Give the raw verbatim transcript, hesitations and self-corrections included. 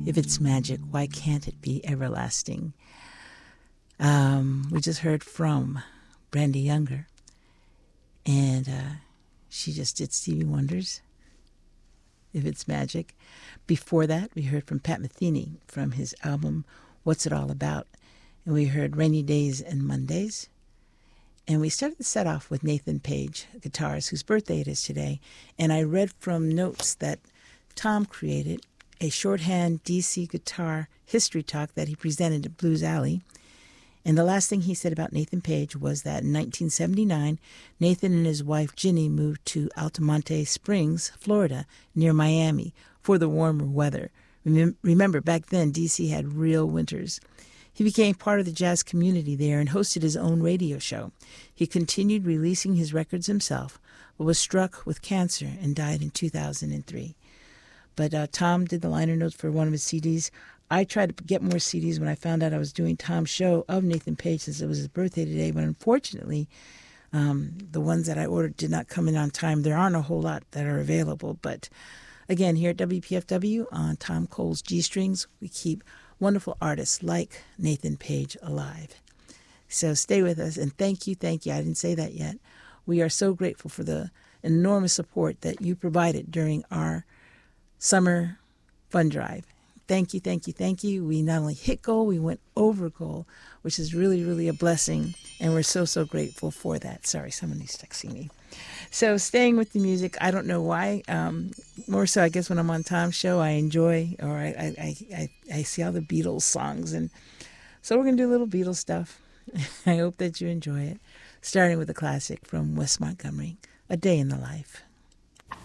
If it's magic, why can't it be everlasting? Um, we just heard from Brandy Younger, and uh, she just did Stevie Wonder's If It's Magic. Before that, we heard from Pat Metheny from his album What's It All About, and we heard Rainy Days and Mondays. And we started the set off with Nathan Page, guitarist, whose birthday it is today. And I read from notes that Tom created a shorthand D C guitar history talk that he presented at Blues Alley. And the last thing he said about Nathan Page was that in nineteen seventy-nine, Nathan and his wife Ginny moved to Altamonte Springs, Florida, near Miami, for the warmer weather. Remember, back then, D C had real winters. He became part of the jazz community there and hosted his own radio show. He continued releasing his records himself, but was struck with cancer and died in two thousand three. But uh, Tom did the liner notes for one of his C Ds. I tried to get more C Ds when I found out I was doing Tom's show of Nathan Page, since it was his birthday today, but unfortunately, um, the ones that I ordered did not come in on time. There aren't a whole lot that are available, but again, here at W P F W on Tom Cole's G-Strings, we keep wonderful artists like Nathan Page alive. So stay with us, and thank you, thank you. I didn't say that yet. We are so grateful for the enormous support that you provided during our summer fund drive. Thank you, thank you, thank you. We not only hit goal, we went over goal, which is really, really a blessing, and we're so, so grateful for that. Sorry, somebody's texting me. So staying with the music, I don't know why. Um, more so, I guess, when I'm on Tom's show, I enjoy, or I, I, I, I see all the Beatles songs. And so we're going to do a little Beatles stuff. I hope that you enjoy it. Starting with a classic from Wes Montgomery, A Day in the Life.